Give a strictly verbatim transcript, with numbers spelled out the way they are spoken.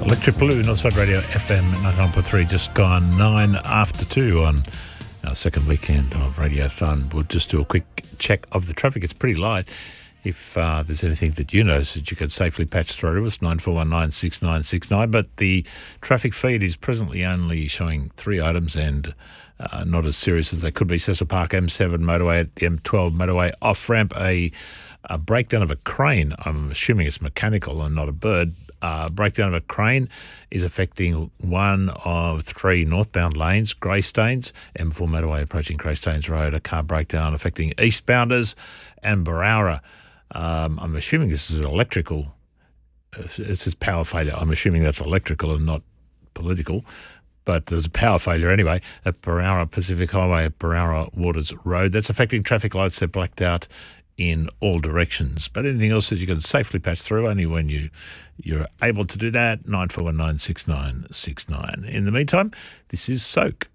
Electric Blue, Northside Radio, F M ninety-nine point three, just gone nine after two on our second weekend of Radiothon. We'll just do a quick check of the traffic. It's pretty light. If uh, there's anything that you notice that you could safely patch through to us, nine four one nine six nine six nine. But the traffic feed is presently only showing three items and uh, not as serious as they could be. Cecil Park, M seven motorway at the M twelve motorway off-ramp, a, a breakdown of a crane. I'm assuming it's mechanical and not a bird. Uh, breakdown of a crane is affecting one of three northbound lanes. Greystanes, M four motorway approaching Greystanes Road, a car breakdown affecting eastbounders, and Barowra. Um, I'm assuming this is electrical. This is power failure. I'm assuming that's electrical and not political, but there's a power failure anyway at Barowra Pacific Highway at Barowra Waters Road. That's affecting traffic lights. They're blacked out in all directions. But anything else that you can safely patch through, only when you, you're able to do that, nine four one nine six nine six nine. In the meantime, this is Soak.